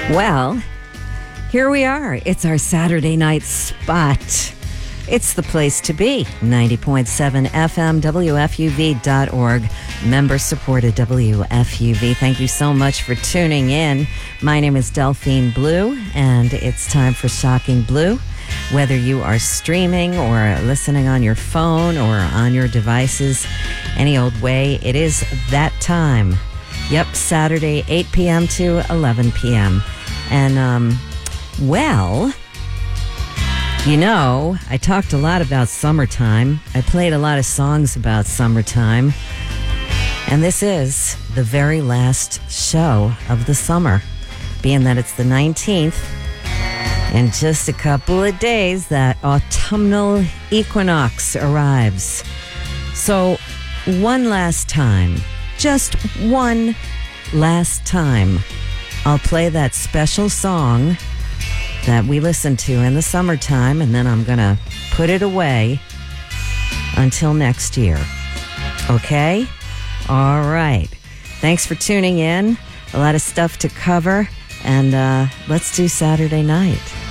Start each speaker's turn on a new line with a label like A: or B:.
A: Well, here we are. It's our Saturday night spot. It's the place to be. 90.7 FM, WFUV.org, member-supported WFUV. Thank you so much for tuning in. My name is Delphine Blue, and it's time for Shocking Blue. Whether you are streaming or listening on your phone or on your devices, any old way, it is that time. Yep, Saturday, 8 p.m. to 11 p.m. And, well, you know, I talked a lot about summertime. I played a lot of songs about summertime. And this is the very last show of the summer, being that it's the 19th. In just a couple of days, that autumnal equinox arrives. So, one last time, just one last time, I'll play that special song that we listen to in the summertime, and then I'm going to put it away until next year. Okay? All right. Thanks for tuning in. A lot of stuff to cover, and let's do Saturday night.